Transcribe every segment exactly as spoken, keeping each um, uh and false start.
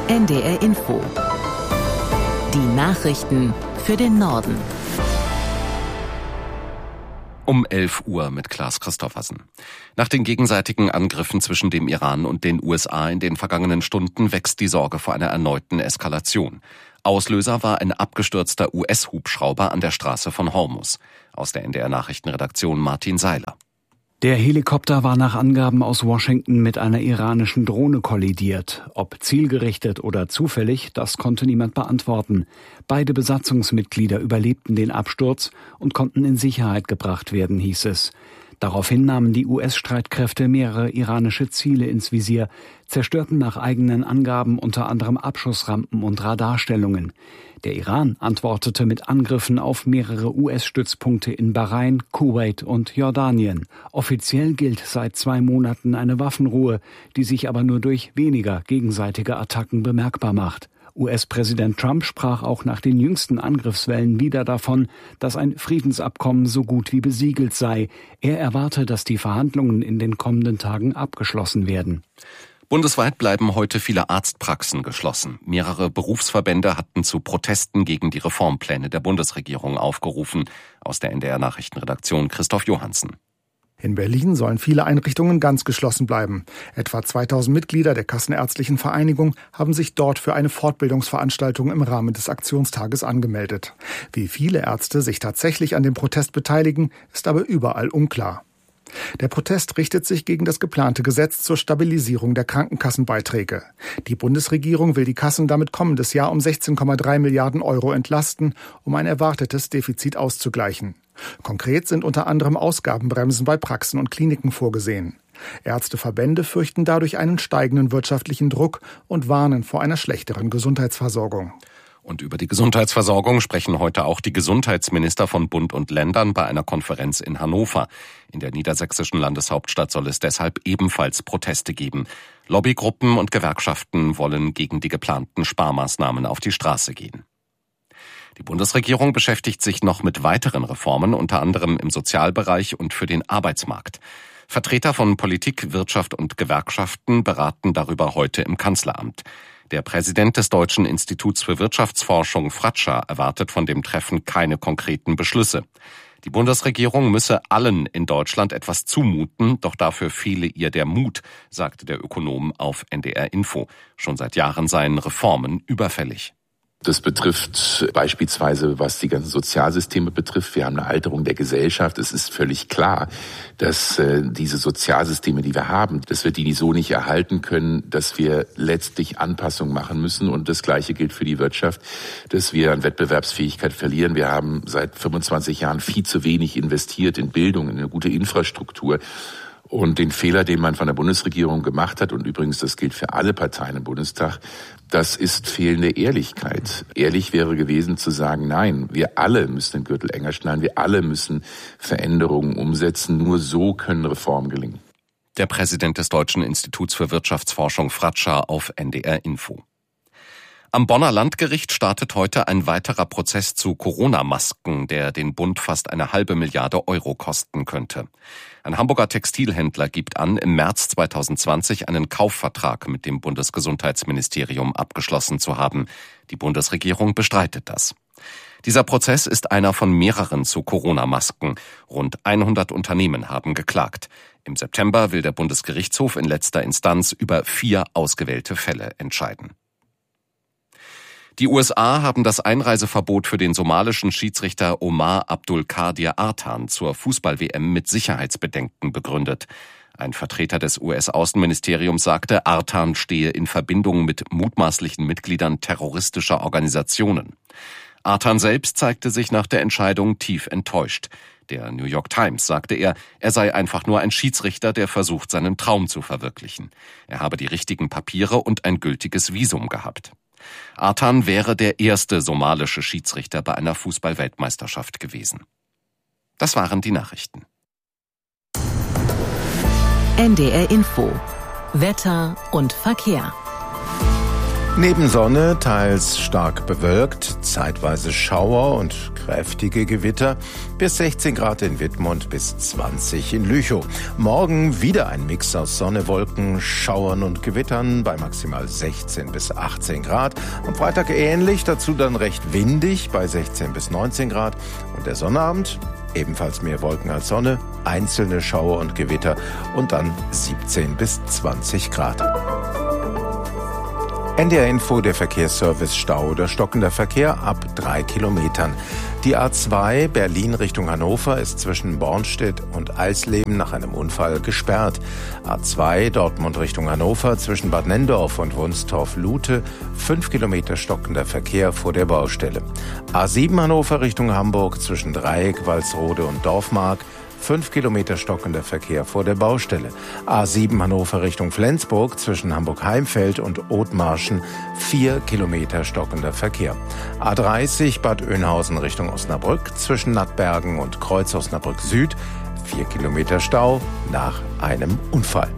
N D R Info. Die Nachrichten für den Norden. Um elf Uhr mit Klaas Christoffersen. Nach den gegenseitigen Angriffen zwischen dem Iran und den U S A in den vergangenen Stunden wächst die Sorge vor einer erneuten Eskalation. Auslöser war ein abgestürzter U S-Hubschrauber an der Straße von Hormuz. Aus der N D R-Nachrichtenredaktion Martin Seiler. Der Helikopter war nach Angaben aus Washington mit einer iranischen Drohne kollidiert. Ob zielgerichtet oder zufällig, das konnte niemand beantworten. Beide Besatzungsmitglieder überlebten den Absturz und konnten in Sicherheit gebracht werden, hieß es. Daraufhin nahmen die U S-Streitkräfte mehrere iranische Ziele ins Visier, zerstörten nach eigenen Angaben unter anderem Abschussrampen und Radarstellungen. Der Iran antwortete mit Angriffen auf mehrere U S-Stützpunkte in Bahrain, Kuwait und Jordanien. Offiziell gilt seit zwei Monaten eine Waffenruhe, die sich aber nur durch weniger gegenseitige Attacken bemerkbar macht. U S-Präsident Trump sprach auch nach den jüngsten Angriffswellen wieder davon, dass ein Friedensabkommen so gut wie besiegelt sei. Er erwarte, dass die Verhandlungen in den kommenden Tagen abgeschlossen werden. Bundesweit bleiben heute viele Arztpraxen geschlossen. Mehrere Berufsverbände hatten zu Protesten gegen die Reformpläne der Bundesregierung aufgerufen. Aus der N D R-Nachrichtenredaktion Christoph Johansen. In Berlin sollen viele Einrichtungen ganz geschlossen bleiben. Etwa zweitausend Mitglieder der Kassenärztlichen Vereinigung haben sich dort für eine Fortbildungsveranstaltung im Rahmen des Aktionstages angemeldet. Wie viele Ärzte sich tatsächlich an dem Protest beteiligen, ist aber überall unklar. Der Protest richtet sich gegen das geplante Gesetz zur Stabilisierung der Krankenkassenbeiträge. Die Bundesregierung will die Kassen damit kommendes Jahr um sechzehn Komma drei Milliarden Euro entlasten, um ein erwartetes Defizit auszugleichen. Konkret sind unter anderem Ausgabenbremsen bei Praxen und Kliniken vorgesehen. Ärzteverbände fürchten dadurch einen steigenden wirtschaftlichen Druck und warnen vor einer schlechteren Gesundheitsversorgung. Und über die Gesundheitsversorgung sprechen heute auch die Gesundheitsminister von Bund und Ländern bei einer Konferenz in Hannover. In der niedersächsischen Landeshauptstadt soll es deshalb ebenfalls Proteste geben. Lobbygruppen und Gewerkschaften wollen gegen die geplanten Sparmaßnahmen auf die Straße gehen. Die Bundesregierung beschäftigt sich noch mit weiteren Reformen, unter anderem im Sozialbereich und für den Arbeitsmarkt. Vertreter von Politik, Wirtschaft und Gewerkschaften beraten darüber heute im Kanzleramt. Der Präsident des Deutschen Instituts für Wirtschaftsforschung, Fratscher, erwartet von dem Treffen keine konkreten Beschlüsse. Die Bundesregierung müsse allen in Deutschland etwas zumuten, doch dafür fehle ihr der Mut, sagte der Ökonom auf N D R Info. Schon seit Jahren seien Reformen überfällig. Das betrifft beispielsweise, was die ganzen Sozialsysteme betrifft. Wir haben eine Alterung der Gesellschaft. Es ist völlig klar, dass äh, diese Sozialsysteme, die wir haben, dass wir die so nicht erhalten können, dass wir letztlich Anpassungen machen müssen. Und das Gleiche gilt für die Wirtschaft, dass wir an Wettbewerbsfähigkeit verlieren. Wir haben seit fünfundzwanzig Jahren viel zu wenig investiert in Bildung, in eine gute Infrastruktur. Und den Fehler, den man von der Bundesregierung gemacht hat, und übrigens das gilt für alle Parteien im Bundestag, das ist fehlende Ehrlichkeit. Ehrlich wäre gewesen zu sagen, nein, wir alle müssen den Gürtel enger schnallen, wir alle müssen Veränderungen umsetzen, nur so können Reformen gelingen. Der Präsident des Deutschen Instituts für Wirtschaftsforschung, Fratscher, auf N D R Info. Am Bonner Landgericht startet heute ein weiterer Prozess zu Corona-Masken, der den Bund fast eine halbe Milliarde Euro kosten könnte. Ein Hamburger Textilhändler gibt an, im März zweitausendzwanzig einen Kaufvertrag mit dem Bundesgesundheitsministerium abgeschlossen zu haben. Die Bundesregierung bestreitet das. Dieser Prozess ist einer von mehreren zu Corona-Masken. Rund hundert Unternehmen haben geklagt. Im September will der Bundesgerichtshof in letzter Instanz über vier ausgewählte Fälle entscheiden. Die U S A haben das Einreiseverbot für den somalischen Schiedsrichter Omar Abdulkadir Artan zur Fußball-W M mit Sicherheitsbedenken begründet. Ein Vertreter des U S-Außenministeriums sagte, Artan stehe in Verbindung mit mutmaßlichen Mitgliedern terroristischer Organisationen. Artan selbst zeigte sich nach der Entscheidung tief enttäuscht. Der New York Times sagte er, er sei einfach nur ein Schiedsrichter, der versucht, seinen Traum zu verwirklichen. Er habe die richtigen Papiere und ein gültiges Visum gehabt. Artan wäre der erste somalische Schiedsrichter bei einer Fußball-Weltmeisterschaft gewesen. Das waren die Nachrichten. N D R Info. Wetter und Verkehr. Neben Sonne teils stark bewölkt, zeitweise Schauer und kräftige Gewitter, bis sechzehn Grad in Wittmund, bis zwanzig in Lüchow. Morgen wieder ein Mix aus Sonne, Wolken, Schauern und Gewittern bei maximal sechzehn bis achtzehn Grad. Am Freitag ähnlich, dazu dann recht windig bei sechzehn bis neunzehn Grad. Und der Sonnabend, ebenfalls mehr Wolken als Sonne, einzelne Schauer und Gewitter und dann siebzehn bis zwanzig Grad. N D R Info, der Verkehrsservice Stau oder stockender Verkehr ab drei Kilometern. Die A zwei Berlin Richtung Hannover ist zwischen Bornstedt und Eisleben nach einem Unfall gesperrt. A zwei Dortmund Richtung Hannover zwischen Bad Nenndorf und Wunstorf-Lute fünf Kilometer stockender Verkehr vor der Baustelle. A sieben Hannover Richtung Hamburg zwischen Dreieck, Walsrode und Dorfmark fünf Kilometer stockender Verkehr vor der Baustelle. A sieben Hannover Richtung Flensburg zwischen Hamburg-Heimfeld und Othmarschen vier Kilometer stockender Verkehr. A dreißig Bad Oeynhausen Richtung Osnabrück zwischen Nattbergen und Kreuz Osnabrück Süd vier Kilometer Stau nach einem Unfall.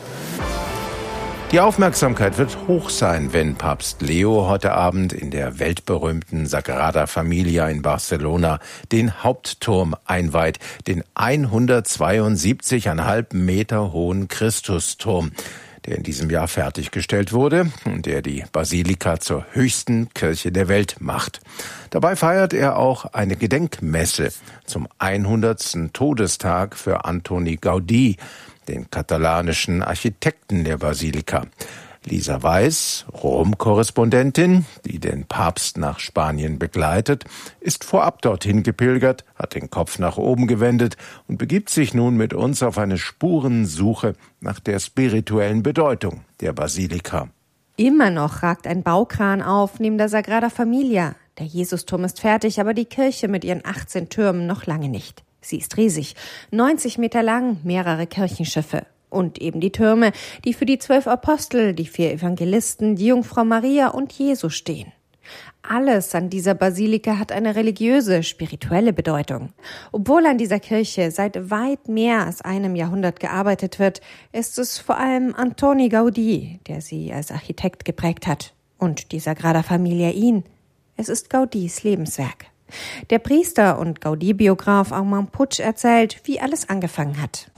Die Aufmerksamkeit wird hoch sein, wenn Papst Leo heute Abend in der weltberühmten Sagrada Familia in Barcelona den Hauptturm einweiht, den hundertzweiundsiebzig Komma fünf Meter hohen Christusturm, der in diesem Jahr fertiggestellt wurde und der die Basilika zur höchsten Kirche der Welt macht. Dabei feiert er auch eine Gedenkmesse zum hundertsten Todestag für Antoni Gaudí, den katalanischen Architekten der Basilika. Lisa Weiß, Rom-Korrespondentin, die den Papst nach Spanien begleitet, ist vorab dorthin gepilgert, hat den Kopf nach oben gewendet und begibt sich nun mit uns auf eine Spurensuche nach der spirituellen Bedeutung der Basilika. Immer noch ragt ein Baukran auf neben der Sagrada Familia. Der Jesusturm ist fertig, aber die Kirche mit ihren achtzehn Türmen noch lange nicht. Sie ist riesig, neunzig Meter lang, mehrere Kirchenschiffe. Und eben die Türme, die für die zwölf Apostel, die vier Evangelisten, die Jungfrau Maria und Jesus stehen. Alles an dieser Basilika hat eine religiöse, spirituelle Bedeutung. Obwohl an dieser Kirche seit weit mehr als einem Jahrhundert gearbeitet wird, ist es vor allem Antoni Gaudí, der sie als Architekt geprägt hat. Und die Sagrada Familia ihn. Es ist Gaudís Lebenswerk. Der Priester und Gaudí-Biograf Armand Puig erzählt, wie alles angefangen hat.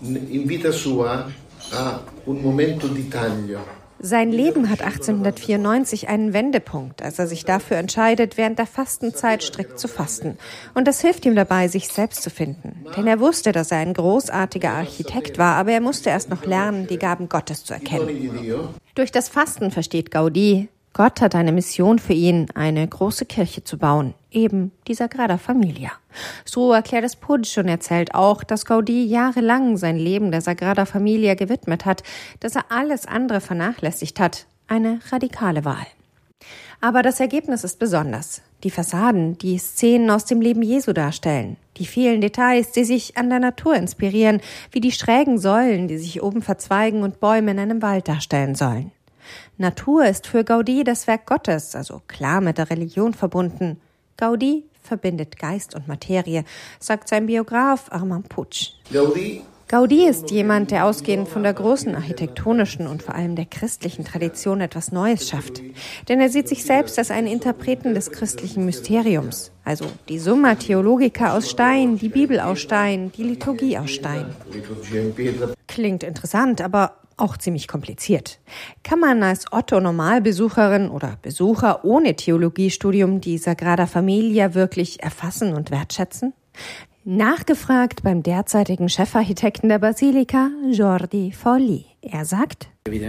Sein Leben hat achtzehnhundertvierundneunzig einen Wendepunkt, als er sich dafür entscheidet, während der Fastenzeit strikt zu fasten. Und das hilft ihm dabei, sich selbst zu finden. Denn er wusste, dass er ein großartiger Architekt war, aber er musste erst noch lernen, die Gaben Gottes zu erkennen. Durch das Fasten versteht Gaudí, Gott hat eine Mission für ihn, eine große Kirche zu bauen, eben die Sagrada Familia. So erklärt es Puig und erzählt auch, dass Gaudí jahrelang sein Leben der Sagrada Familia gewidmet hat, dass er alles andere vernachlässigt hat, eine radikale Wahl. Aber das Ergebnis ist besonders. Die Fassaden, die Szenen aus dem Leben Jesu darstellen, die vielen Details, die sich an der Natur inspirieren, wie die schrägen Säulen, die sich oben verzweigen und Bäume in einem Wald darstellen sollen. Natur ist für Gaudí das Werk Gottes, also klar mit der Religion verbunden. Gaudí verbindet Geist und Materie, sagt sein Biograf Armand Puig. Gaudí Gaudí ist jemand, der ausgehend von der großen architektonischen und vor allem der christlichen Tradition etwas Neues schafft. Denn er sieht sich selbst als einen Interpreten des christlichen Mysteriums. Also die Summa Theologica aus Stein, die Bibel aus Stein, die Liturgie aus Stein. Klingt interessant, aber auch ziemlich kompliziert. Kann man als Otto-Normalbesucherin oder Besucher ohne Theologiestudium die Sagrada Familia wirklich erfassen und wertschätzen? Nachgefragt beim derzeitigen Chefarchitekten der Basilika, Jordi Folli. Er sagt: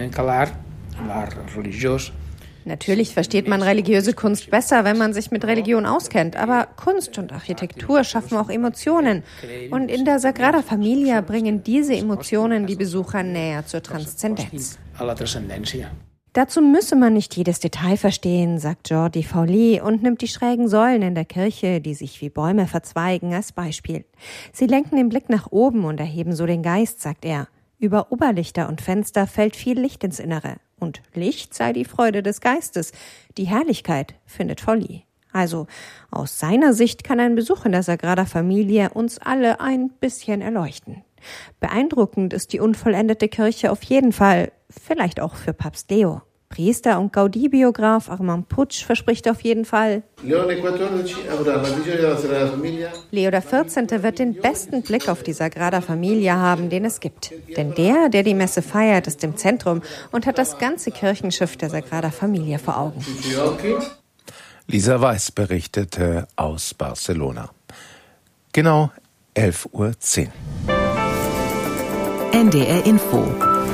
Natürlich versteht man religiöse Kunst besser, wenn man sich mit Religion auskennt, aber Kunst und Architektur schaffen auch Emotionen. Und in der Sagrada Familia bringen diese Emotionen die Besucher näher zur Transzendenz. Dazu müsse man nicht jedes Detail verstehen, sagt Jordi Folli und nimmt die schrägen Säulen in der Kirche, die sich wie Bäume verzweigen, als Beispiel. Sie lenken den Blick nach oben und erheben so den Geist, sagt er. Über Oberlichter und Fenster fällt viel Licht ins Innere. Und Licht sei die Freude des Geistes. Die Herrlichkeit, findet Folli. Also, aus seiner Sicht kann ein Besuch in der Sagrada Familia uns alle ein bisschen erleuchten. Beeindruckend ist die unvollendete Kirche auf jeden Fall, vielleicht auch für Papst Leo. Priester und Gaudí-Biograf Armand Puig verspricht auf jeden Fall: Leo der vierzehnte wird den besten Blick auf die Sagrada Familia haben, den es gibt. Denn der, der die Messe feiert, ist im Zentrum und hat das ganze Kirchenschiff der Sagrada Familia vor Augen. Lisa Weiß berichtete aus Barcelona. Genau elf Uhr zehn. N D R Info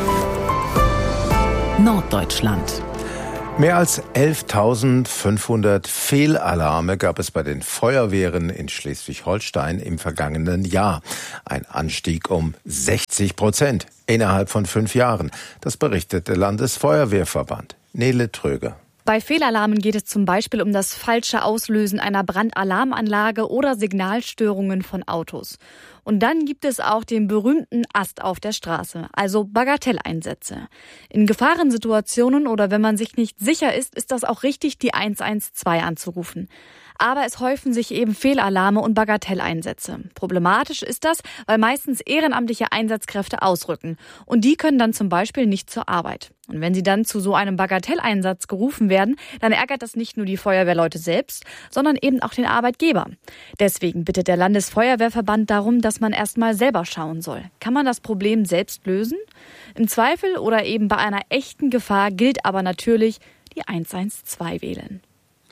Norddeutschland. Mehr als elftausendfünfhundert Fehlalarme gab es bei den Feuerwehren in Schleswig-Holstein im vergangenen Jahr. Ein Anstieg um sechzig Prozent innerhalb von fünf Jahren. Das berichtet der Landesfeuerwehrverband. Nele Tröger. Bei Fehlalarmen geht es zum Beispiel um das falsche Auslösen einer Brandalarmanlage oder Signalstörungen von Autos. Und dann gibt es auch den berühmten Ast auf der Straße, also Bagatelleinsätze. In Gefahrensituationen oder wenn man sich nicht sicher ist, ist das auch richtig, die eins eins zwei anzurufen. Aber es häufen sich eben Fehlalarme und Bagatelleinsätze. Problematisch ist das, weil meistens ehrenamtliche Einsatzkräfte ausrücken. Und die können dann zum Beispiel nicht zur Arbeit. Und wenn sie dann zu so einem Bagatelleinsatz gerufen werden, dann ärgert das nicht nur die Feuerwehrleute selbst, sondern eben auch den Arbeitgeber. Deswegen bittet der Landesfeuerwehrverband darum, dass man erst mal selber schauen soll. Kann man das Problem selbst lösen? Im Zweifel oder eben bei einer echten Gefahr gilt aber natürlich die eins eins zwei wählen.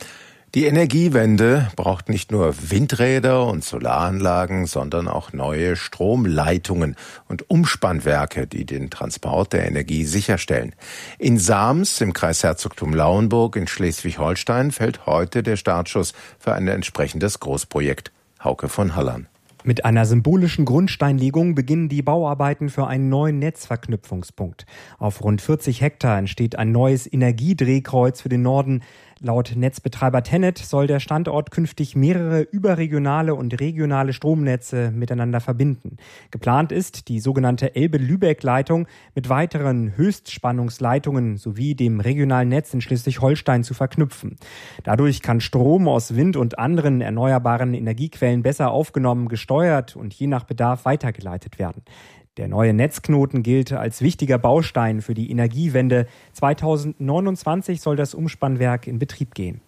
Die Energiewende braucht nicht nur Windräder und Solaranlagen, sondern auch neue Stromleitungen und Umspannwerke, die den Transport der Energie sicherstellen. In Sams im Kreis Herzogtum Lauenburg in Schleswig-Holstein fällt heute der Startschuss für ein entsprechendes Großprojekt. Hauke von Hallern. Mit einer symbolischen Grundsteinlegung beginnen die Bauarbeiten für einen neuen Netzverknüpfungspunkt. Auf rund vierzig Hektar entsteht ein neues Energiedrehkreuz für den Norden. Laut Netzbetreiber TenneT soll der Standort künftig mehrere überregionale und regionale Stromnetze miteinander verbinden. Geplant ist die sogenannte Elbe-Lübeck-Leitung mit weiteren Höchstspannungsleitungen sowie dem regionalen Netz in Schleswig-Holstein zu verknüpfen. Dadurch kann Strom aus Wind und anderen erneuerbaren Energiequellen besser aufgenommen, gesteuert und je nach Bedarf weitergeleitet werden. Der neue Netzknoten gilt als wichtiger Baustein für die Energiewende. zweitausendneunundzwanzig soll das Umspannwerk in Betrieb gehen.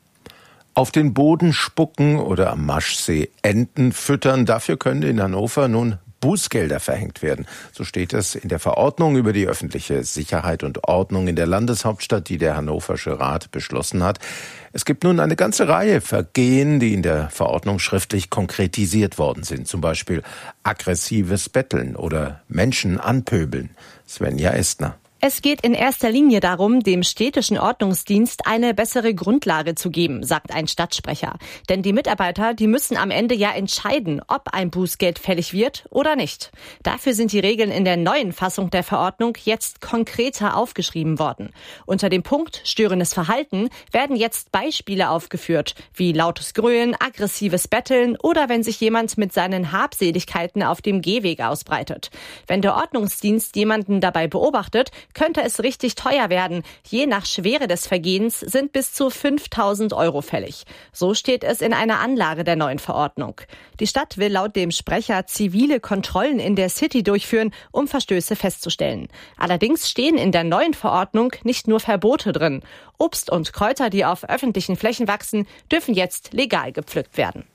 Auf den Boden spucken oder am Maschsee Enten füttern, dafür können in Hannover nun Bußgelder verhängt werden. So steht es in der Verordnung über die öffentliche Sicherheit und Ordnung in der Landeshauptstadt, die der Hannoversche Rat beschlossen hat. Es gibt nun eine ganze Reihe Vergehen, die in der Verordnung schriftlich konkretisiert worden sind. Zum Beispiel aggressives Betteln oder Menschen anpöbeln. Svenja Estner. Es geht in erster Linie darum, dem städtischen Ordnungsdienst eine bessere Grundlage zu geben, sagt ein Stadtsprecher. Denn die Mitarbeiter, die müssen am Ende ja entscheiden, ob ein Bußgeld fällig wird oder nicht. Dafür sind die Regeln in der neuen Fassung der Verordnung jetzt konkreter aufgeschrieben worden. Unter dem Punkt störendes Verhalten werden jetzt Beispiele aufgeführt, wie lautes Grölen, aggressives Betteln oder wenn sich jemand mit seinen Habseligkeiten auf dem Gehweg ausbreitet. Wenn der Ordnungsdienst jemanden dabei beobachtet, könnte es richtig teuer werden. Je nach Schwere des Vergehens sind bis zu fünftausend Euro fällig. So steht es in einer Anlage der neuen Verordnung. Die Stadt will laut dem Sprecher zivile Kontrollen in der City durchführen, um Verstöße festzustellen. Allerdings stehen in der neuen Verordnung nicht nur Verbote drin. Obst und Kräuter, die auf öffentlichen Flächen wachsen, dürfen jetzt legal gepflückt werden.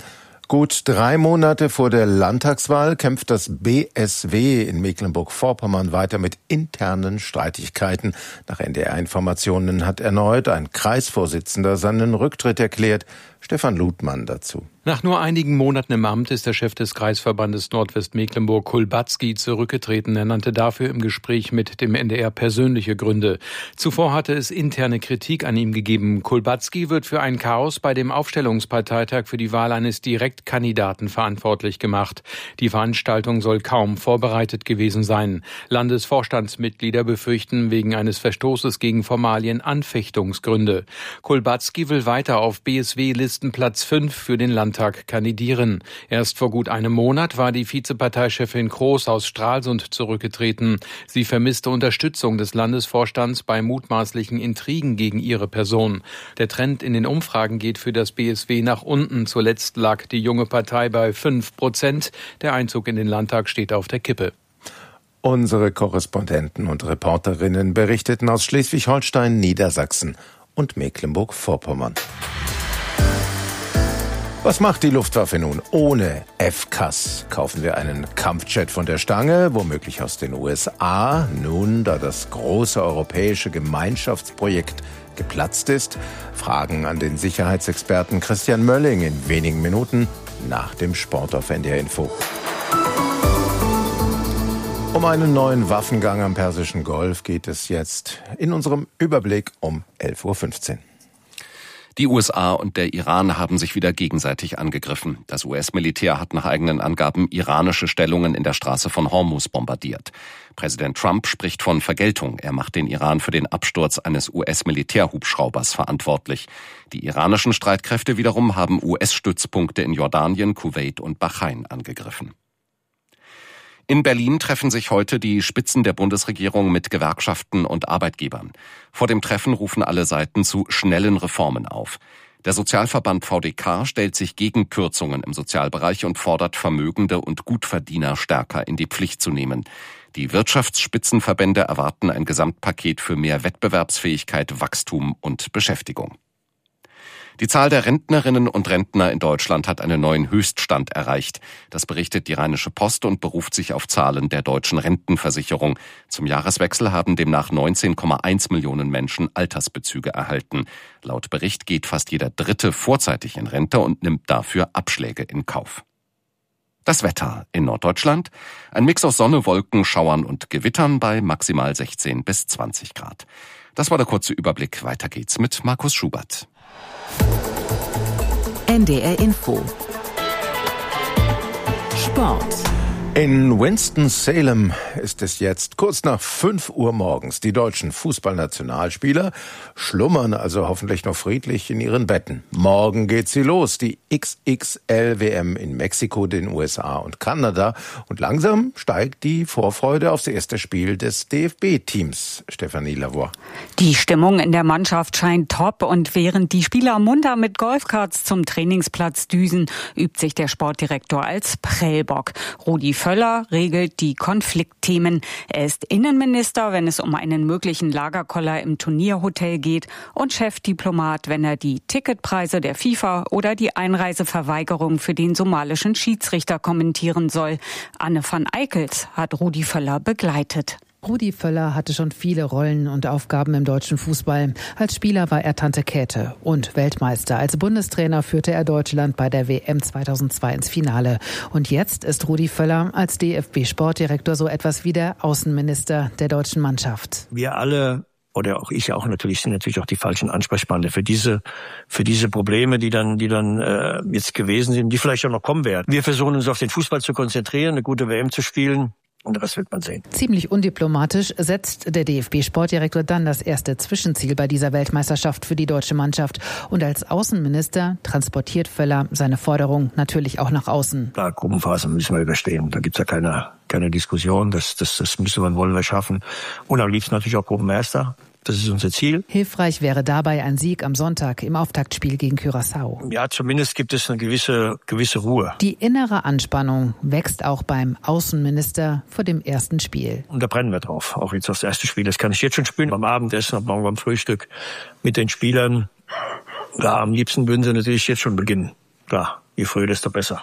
Gut drei Monate vor der Landtagswahl kämpft das B S W in Mecklenburg-Vorpommern weiter mit internen Streitigkeiten. Nach N D R-Informationen hat erneut ein Kreisvorsitzender seinen Rücktritt erklärt. Stefan Ludmann dazu. Nach nur einigen Monaten im Amt ist der Chef des Kreisverbandes Nordwestmecklenburg Kulbatski zurückgetreten. Er nannte dafür im Gespräch mit dem N D R persönliche Gründe. Zuvor hatte es interne Kritik an ihm gegeben. Kulbatski wird für ein Chaos bei dem Aufstellungsparteitag für die Wahl eines Direktkandidaten verantwortlich gemacht. Die Veranstaltung soll kaum vorbereitet gewesen sein. Landesvorstandsmitglieder befürchten wegen eines Verstoßes gegen Formalien Anfechtungsgründe. Kulbatski will weiter auf B S W-Listenplatz fünf für den Landtag kandidieren. Erst vor gut einem Monat war die Vizeparteichefin Kroos aus Stralsund zurückgetreten. Sie vermisste Unterstützung des Landesvorstands bei mutmaßlichen Intrigen gegen ihre Person. Der Trend in den Umfragen geht für das B S W nach unten. Zuletzt lag die junge Partei bei fünf Prozent. Der Einzug in den Landtag steht auf der Kippe. Unsere Korrespondenten und Reporterinnen berichteten aus Schleswig-Holstein, Niedersachsen und Mecklenburg-Vorpommern. Was macht die Luftwaffe nun ohne F C A S? Kaufen wir einen Kampfjet von der Stange, womöglich aus den U S A? Nun, da das große europäische Gemeinschaftsprojekt geplatzt ist, Fragen an den Sicherheitsexperten Christian Mölling in wenigen Minuten nach dem Sport auf N D R Info. Um einen neuen Waffengang am Persischen Golf geht es jetzt in unserem Überblick um elf Uhr fünfzehn. Die U S A und der Iran haben sich wieder gegenseitig angegriffen. Das U S-Militär hat nach eigenen Angaben iranische Stellungen in der Straße von Hormuz bombardiert. Präsident Trump spricht von Vergeltung. Er macht den Iran für den Absturz eines U S-Militärhubschraubers verantwortlich. Die iranischen Streitkräfte wiederum haben U S-Stützpunkte in Jordanien, Kuwait und Bahrain angegriffen. In Berlin treffen sich heute die Spitzen der Bundesregierung mit Gewerkschaften und Arbeitgebern. Vor dem Treffen rufen alle Seiten zu schnellen Reformen auf. Der Sozialverband V D K stellt sich gegen Kürzungen im Sozialbereich und fordert Vermögende und Gutverdiener stärker in die Pflicht zu nehmen. Die Wirtschaftsspitzenverbände erwarten ein Gesamtpaket für mehr Wettbewerbsfähigkeit, Wachstum und Beschäftigung. Die Zahl der Rentnerinnen und Rentner in Deutschland hat einen neuen Höchststand erreicht. Das berichtet die Rheinische Post und beruft sich auf Zahlen der Deutschen Rentenversicherung. Zum Jahreswechsel haben demnach neunzehn Komma eins Millionen Menschen Altersbezüge erhalten. Laut Bericht geht fast jeder Dritte vorzeitig in Rente und nimmt dafür Abschläge in Kauf. Das Wetter in Norddeutschland: ein Mix aus Sonne, Wolken, Schauern und Gewittern bei maximal sechzehn bis zwanzig Grad. Das war der kurze Überblick. Weiter geht's mit Markus Schubert. N D R Info. Sport. In Winston-Salem ist es jetzt kurz nach fünf Uhr morgens. Die deutschen Fußballnationalspieler schlummern also hoffentlich noch friedlich in ihren Betten. Morgen geht sie los, die X X L-W M in Mexiko, den U S A und Kanada. Und langsam steigt die Vorfreude aufs erste Spiel des D F B-Teams. Stefanie Lavoie. Die Stimmung in der Mannschaft scheint top und während die Spieler munter mit Golfkarts zum Trainingsplatz düsen, übt sich der Sportdirektor als Prellbock. Rudi Völler regelt die Konfliktthemen. Er ist Innenminister, wenn es um einen möglichen Lagerkoller im Turnierhotel geht, und Chefdiplomat, wenn er die Ticketpreise der FIFA oder die Einreiseverweigerung für den somalischen Schiedsrichter kommentieren soll. Anne van Eickels hat Rudi Völler begleitet. Rudi Völler hatte schon viele Rollen und Aufgaben im deutschen Fußball. Als Spieler war er Tante Käthe und Weltmeister. Als Bundestrainer führte er Deutschland bei der W M zweitausendzwei ins Finale. Und jetzt ist Rudi Völler als D F B-Sportdirektor so etwas wie der Außenminister der deutschen Mannschaft. Wir alle, oder auch ich auch natürlich, sind natürlich auch die falschen Ansprechpartner für diese für diese Probleme, die dann die dann äh, jetzt gewesen sind, die vielleicht auch noch kommen werden. Wir versuchen uns auf den Fußball zu konzentrieren, eine gute W M zu spielen. Und das wird man sehen. Ziemlich undiplomatisch setzt der D F B-Sportdirektor dann das erste Zwischenziel bei dieser Weltmeisterschaft für die deutsche Mannschaft. Und als Außenminister transportiert Völler seine Forderung natürlich auch nach außen. Klar, Gruppenphase müssen wir überstehen. Da gibt's ja keine keine Diskussion. Das, das, das müssen wir, wollen wir schaffen. Und am liebsten natürlich auch Gruppenmeister. Das ist unser Ziel. Hilfreich wäre dabei ein Sieg am Sonntag im Auftaktspiel gegen Curaçao. Ja, zumindest gibt es eine gewisse gewisse Ruhe. Die innere Anspannung wächst auch beim Außenminister vor dem ersten Spiel. Und da brennen wir drauf. Auch jetzt das erste Spiel, das kann ich jetzt schon spielen. Beim Abendessen, morgen beim Frühstück mit den Spielern. Ja, am liebsten würden sie natürlich jetzt schon beginnen. Klar, je früher, desto besser.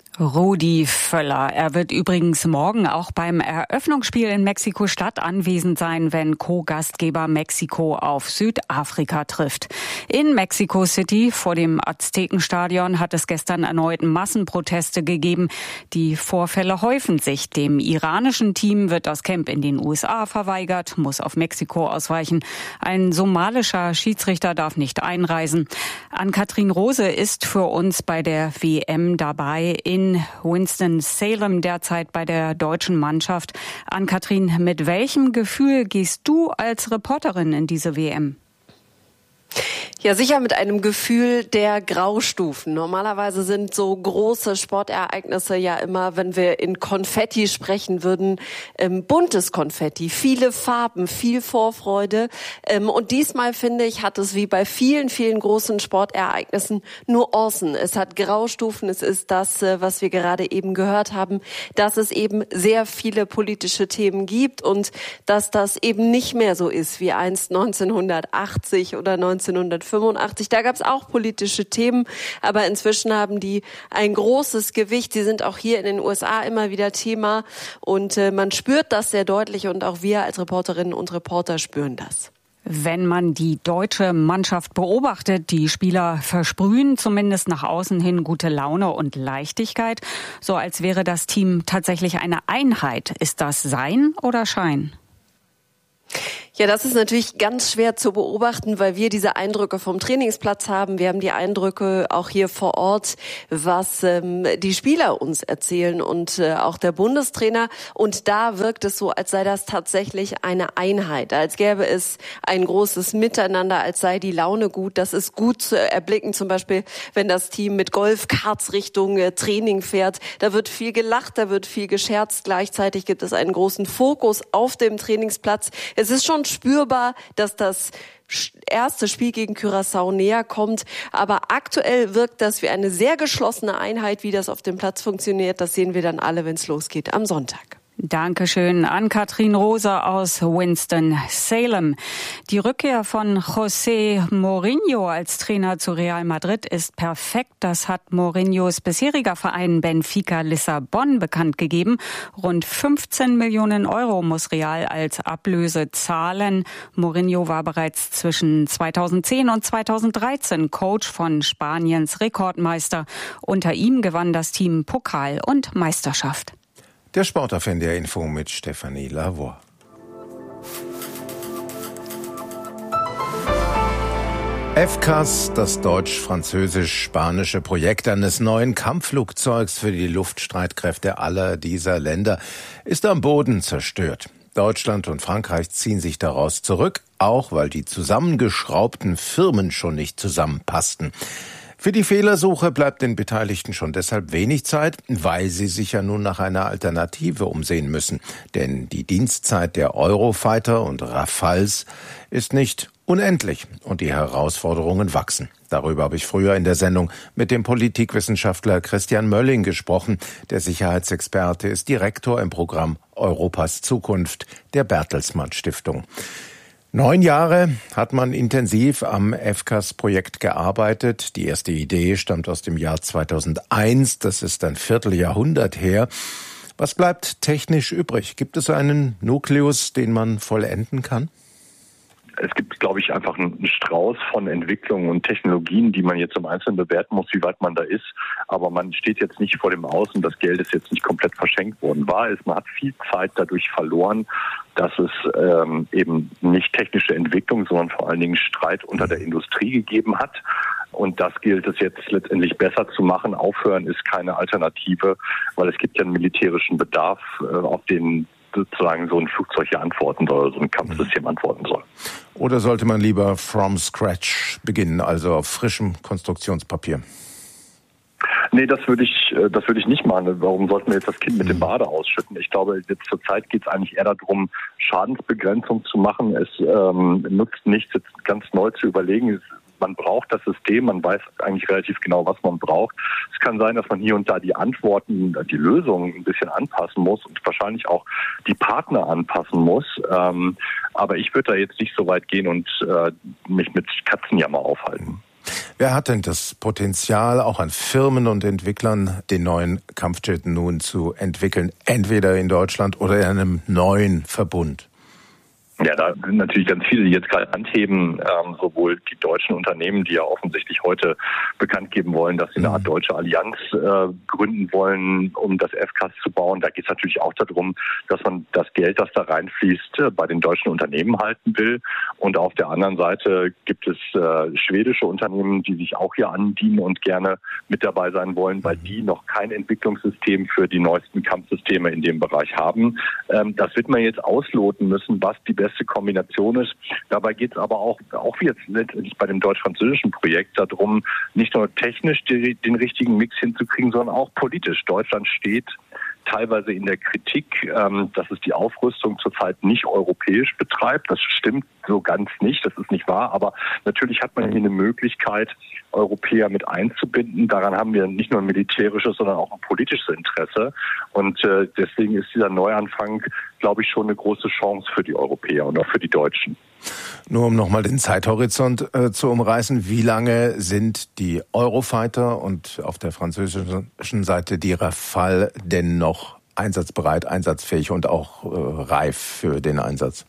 Rudi Völler. Er wird übrigens morgen auch beim Eröffnungsspiel in Mexiko-Stadt anwesend sein, wenn Co-Gastgeber Mexiko auf Südafrika trifft. In Mexico City vor dem Aztekenstadion hat es gestern erneut Massenproteste gegeben. Die Vorfälle häufen sich. Dem iranischen Team wird das Camp in den U S A verweigert, muss auf Mexiko ausweichen. Ein somalischer Schiedsrichter darf nicht einreisen. Ann-Kathrin Rose ist für uns bei der W M dabei in Winston-Salem derzeit bei der deutschen Mannschaft. Ann-Kathrin, mit welchem Gefühl gehst du als Reporterin in diese W M? Ja, sicher mit einem Gefühl der Graustufen. Normalerweise sind so große Sportereignisse ja immer, wenn wir in Konfetti sprechen würden, ähm, buntes Konfetti, viele Farben, viel Vorfreude. Ähm, und diesmal, finde ich, hat es wie bei vielen, vielen großen Sportereignissen Nuancen. Es hat Graustufen. Es ist das, äh, was wir gerade eben gehört haben, dass es eben sehr viele politische Themen gibt und dass das eben nicht mehr so ist wie einst neunzehnhundertachtzig oder neunzehnhundertfünfundachtzig. Da gab es auch politische Themen, aber inzwischen haben die ein großes Gewicht. Sie sind auch hier in den U S A immer wieder Thema und äh, man spürt das sehr deutlich und auch wir als Reporterinnen und Reporter spüren das. Wenn man die deutsche Mannschaft beobachtet, die Spieler versprühen zumindest nach außen hin gute Laune und Leichtigkeit, so als wäre das Team tatsächlich eine Einheit. Ist das Sein oder Schein? Ja, das ist natürlich ganz schwer zu beobachten, weil wir diese Eindrücke vom Trainingsplatz haben. Wir haben die Eindrücke auch hier vor Ort, was ähm, die Spieler uns erzählen und äh, auch der Bundestrainer. Und da wirkt es so, als sei das tatsächlich eine Einheit, als gäbe es ein großes Miteinander, als sei die Laune gut. Das ist gut zu erblicken, zum Beispiel, wenn das Team mit Golfkarts Richtung äh, Training fährt. Da wird viel gelacht, da wird viel gescherzt. Gleichzeitig gibt es einen großen Fokus auf dem Trainingsplatz. Es ist schon spürbar, dass das erste Spiel gegen Curaçao näher kommt. Aber aktuell wirkt das wie eine sehr geschlossene Einheit. Wie das auf dem Platz funktioniert, das sehen wir dann alle, wenn es losgeht am Sonntag. Dankeschön an Katrin Rose aus Winston-Salem. Die Rückkehr von José Mourinho als Trainer zu Real Madrid ist perfekt. Das hat Mourinhos bisheriger Verein Benfica Lissabon bekannt gegeben. Rund fünfzehn Millionen Euro muss Real als Ablöse zahlen. Mourinho war bereits zwischen zweitausendzehn und zweitausenddreizehn Coach von Spaniens Rekordmeister. Unter ihm gewann das Team Pokal und Meisterschaft. Der Sport auf N D R Info mit Stefanie Lavoie. F C A S, das deutsch-französisch-spanische Projekt eines neuen Kampfflugzeugs für die Luftstreitkräfte aller dieser Länder, ist am Boden zerstört. Deutschland und Frankreich ziehen sich daraus zurück, auch weil die zusammengeschraubten Firmen schon nicht zusammenpassten. Für die Fehlersuche bleibt den Beteiligten schon deshalb wenig Zeit, weil sie sich ja nun nach einer Alternative umsehen müssen. Denn die Dienstzeit der Eurofighter und Rafales ist nicht unendlich und die Herausforderungen wachsen. Darüber habe ich früher in der Sendung mit dem Politikwissenschaftler Christian Mölling gesprochen. Der Sicherheitsexperte ist Direktor im Programm Europas Zukunft der Bertelsmann Stiftung. Neun Jahre hat man intensiv am F C A S-Projekt gearbeitet. Die erste Idee stammt aus dem Jahr zweitausendeins. Das ist ein Vierteljahrhundert her. Was bleibt technisch übrig? Gibt es einen Nukleus, den man vollenden kann? Es gibt, glaube ich, einfach einen Strauß von Entwicklungen und Technologien, die man jetzt im Einzelnen bewerten muss, wie weit man da ist. Aber man steht jetzt nicht vor dem Aus und das Geld ist jetzt nicht komplett verschenkt worden. Wahr ist, man hat viel Zeit dadurch verloren, dass es ähm, eben nicht technische Entwicklung, sondern vor allen Dingen Streit unter der Industrie gegeben hat. Und das gilt es jetzt letztendlich besser zu machen. Aufhören ist keine Alternative, weil es gibt ja einen militärischen Bedarf, äh, auf den sozusagen so ein Flugzeug hier antworten soll, oder so ein Kampfsystem antworten soll. Oder sollte man lieber from scratch beginnen, also auf frischem Konstruktionspapier? Nee, das würde ich, das würde ich nicht machen. Warum sollten wir jetzt das Kind mit dem Bade ausschütten? Ich glaube, jetzt zur Zeit geht es eigentlich eher darum, Schadensbegrenzung zu machen. Es ähm, nutzt nichts, jetzt ganz neu zu überlegen. Man braucht das System, man weiß eigentlich relativ genau, was man braucht. Es kann sein, dass man hier und da die Antworten, die Lösungen ein bisschen anpassen muss und wahrscheinlich auch die Partner anpassen muss. Ähm, aber ich würde da jetzt nicht so weit gehen und äh, mich mit Katzenjammer aufhalten. Wer hat denn das Potenzial, auch an Firmen und Entwicklern den neuen Kampfjet nun zu entwickeln, entweder in Deutschland oder in einem neuen Verbund? Ja, da sind natürlich ganz viele, die jetzt gerade anheben, ähm, sowohl die deutschen Unternehmen, die ja offensichtlich heute bekannt geben wollen, dass sie eine Art deutsche Allianz äh, gründen wollen, um das F C A S zu bauen. Da geht es natürlich auch darum, dass man das Geld, das da reinfließt, äh, bei den deutschen Unternehmen halten will. Und auf der anderen Seite gibt es äh, schwedische Unternehmen, die sich auch hier andienen und gerne mit dabei sein wollen, weil die noch kein Entwicklungssystem für die neuesten Kampfsysteme in dem Bereich haben. Ähm, das wird man jetzt ausloten müssen, was die besten beste Kombination ist. Dabei geht es aber auch, auch wie jetzt letztendlich bei dem deutsch-französischen Projekt darum, nicht nur technisch die, den richtigen Mix hinzukriegen, sondern auch politisch. Deutschland steht teilweise in der Kritik, ähm, dass es die Aufrüstung zurzeit nicht europäisch betreibt. Das stimmt so ganz nicht, das ist nicht wahr. Aber natürlich hat man hier eine Möglichkeit, Europäer mit einzubinden. Daran haben wir nicht nur ein militärisches, sondern auch ein politisches Interesse. Und äh, deswegen ist dieser Neuanfang, glaube ich, schon eine große Chance für die Europäer und auch für die Deutschen. Nur um nochmal den Zeithorizont äh, zu umreißen, wie lange sind die Eurofighter und auf der französischen Seite die Rafale denn noch einsatzbereit, einsatzfähig und auch äh, reif für den Einsatz?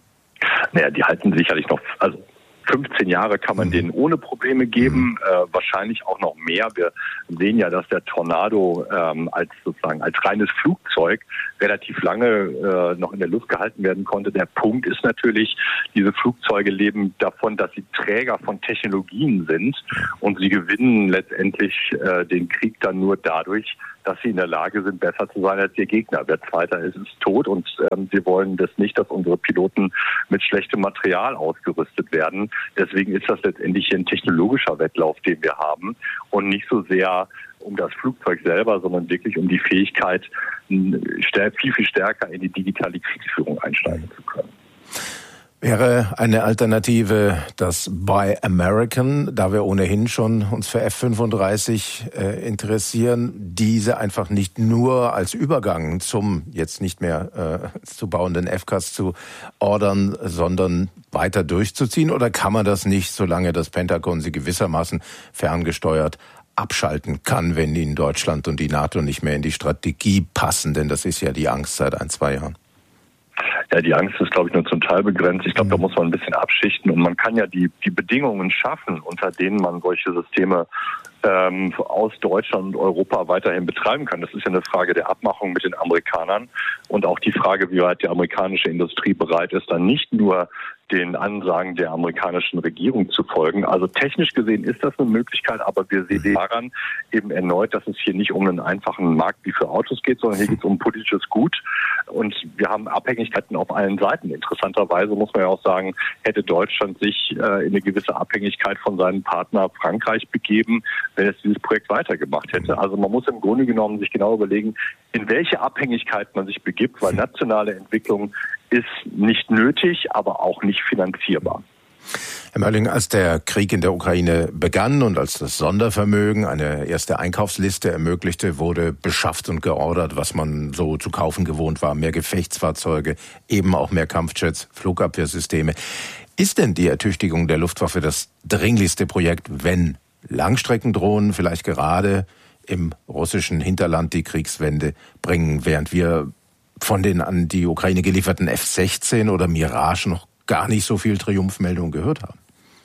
Naja, die halten sicherlich noch, also fünfzehn Jahre kann man denen ohne Probleme geben, äh, wahrscheinlich auch noch mehr. Wir sehen ja, dass der Tornado ähm, als sozusagen als reines Flugzeug relativ lange äh, noch in der Luft gehalten werden konnte. Der Punkt ist natürlich, diese Flugzeuge leben davon, dass sie Träger von Technologien sind und sie gewinnen letztendlich äh, den Krieg dann nur dadurch, dass sie in der Lage sind, besser zu sein als ihr Gegner. Wer Zweiter ist, ist tot und ähm, wir wollen das nicht, dass unsere Piloten mit schlechtem Material ausgerüstet werden. Deswegen ist das letztendlich ein technologischer Wettlauf, den wir haben und nicht so sehr um das Flugzeug selber, sondern wirklich um die Fähigkeit, viel, viel stärker in die digitale Kriegsführung einsteigen zu können. Wäre eine Alternative das Buy American, da wir ohnehin schon uns für F fünfunddreißig äh, interessieren, diese einfach nicht nur als Übergang zum jetzt nicht mehr äh, zu bauenden F CAS zu ordern, sondern weiter durchzuziehen? Oder kann man das nicht, solange das Pentagon sie gewissermaßen ferngesteuert abschalten kann, wenn ihnen Deutschland und die NATO nicht mehr in die Strategie passen? Denn das ist ja die Angst seit ein, zwei Jahren. Ja, die Angst ist, glaube ich, nur zum Teil begrenzt. Ich glaube, da muss man ein bisschen abschichten und man kann ja die, die Bedingungen schaffen, unter denen man solche Systeme ähm, aus Deutschland und Europa weiterhin betreiben kann. Das ist ja eine Frage der Abmachung mit den Amerikanern und auch die Frage, wie weit die amerikanische Industrie bereit ist, dann nicht nur den Ansagen der amerikanischen Regierung zu folgen. Also technisch gesehen ist das eine Möglichkeit, aber wir sehen daran eben erneut, dass es hier nicht um einen einfachen Markt wie für Autos geht, sondern hier geht es um politisches Gut. Und wir haben Abhängigkeiten auf allen Seiten. Interessanterweise muss man ja auch sagen, hätte Deutschland sich äh, in eine gewisse Abhängigkeit von seinem Partner Frankreich begeben, wenn es dieses Projekt weitergemacht hätte. Also man muss im Grunde genommen sich genau überlegen, in welche Abhängigkeit man sich begibt, weil nationale Entwicklung ist nicht nötig, aber auch nicht finanzierbar. Herr Mölling, als der Krieg in der Ukraine begann und als das Sondervermögen eine erste Einkaufsliste ermöglichte, wurde beschafft und geordert, was man so zu kaufen gewohnt war. Mehr Gefechtsfahrzeuge, eben auch mehr Kampfjets, Flugabwehrsysteme. Ist denn die Ertüchtigung der Luftwaffe das dringlichste Projekt, wenn Langstreckendrohnen vielleicht gerade im russischen Hinterland die Kriegswende bringen, während wir von den an die Ukraine gelieferten F sechzehn oder Mirage noch gar nicht so viel Triumphmeldungen gehört haben?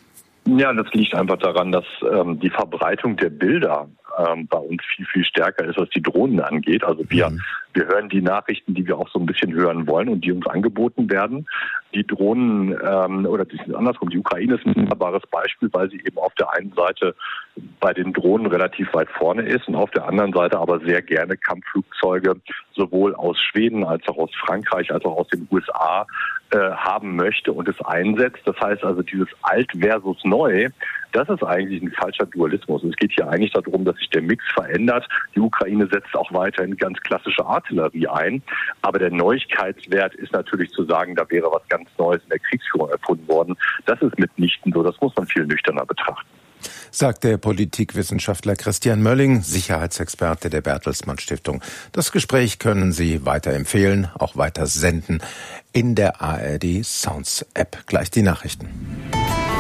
Ja, das liegt einfach daran, dass ähm, die Verbreitung der Bilder ähm, bei uns viel, viel stärker ist, was die Drohnen angeht. Also wir, mhm. wir hören die Nachrichten, die wir auch so ein bisschen hören wollen und die uns angeboten werden. Die Drohnen, ähm, oder das ist andersrum, die Ukraine ist ein wunderbares Beispiel, weil sie eben auf der einen Seite bei den Drohnen relativ weit vorne ist und auf der anderen Seite aber sehr gerne Kampfflugzeuge sowohl aus Schweden als auch aus Frankreich als auch aus den U S A äh, haben möchte und es einsetzt. Das heißt also dieses Alt versus Neu, das ist eigentlich ein falscher Dualismus. Es geht hier eigentlich darum, dass sich der Mix verändert. Die Ukraine setzt auch weiterhin ganz klassische Artillerie ein. Aber der Neuigkeitswert ist natürlich zu sagen, da wäre was ganz Neues in der Kriegsführung erfunden worden. Das ist mitnichten so. Das muss man viel nüchterner betrachten. Sagt der Politikwissenschaftler Christian Mölling, Sicherheitsexperte der Bertelsmann Stiftung. Das Gespräch können Sie weiterempfehlen, auch weiter senden in der A R D Sounds App. Gleich die Nachrichten.